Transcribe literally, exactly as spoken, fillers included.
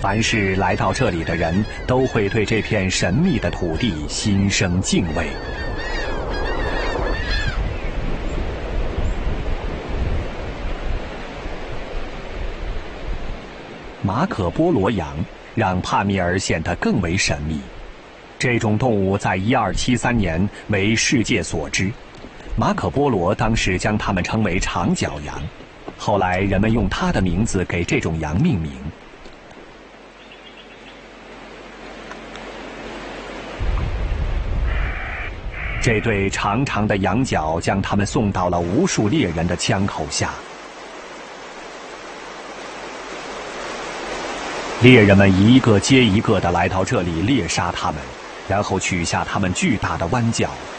凡是来到这里的人都会对这片神秘的土地心生敬畏。马可波罗羊让帕米尔显得更为神秘。这种动物在一二七三年为世界所知，马可波罗当时将它们称为长角羊，后来人们用它的名字给这种羊命名。这对长长的羊角将它们送到了无数猎人的枪口下。猎人们一个接一个地来到这里猎杀它们，然后取下它们巨大的弯角，